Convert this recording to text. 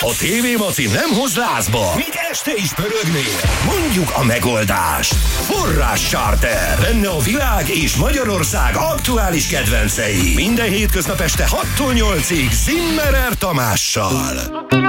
A TV-maci nem hoz lázba, míg este is pörögnél. Mondjuk a megoldást. Forrás Charter. Benne a világ és Magyarország aktuális kedvencei. Minden hétköznap este 6-tól 8-ig Zimmerer Tamással.